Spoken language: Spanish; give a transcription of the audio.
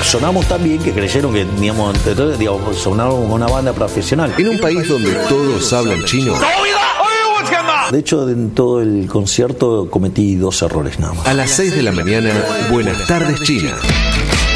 sonamos tan bien que creyeron que sonábamos con una banda profesional. En un país donde todos hablan chino. De hecho, en todo el concierto cometí 2 errores nada más. A las 6 de la mañana, Buenas tardes, China.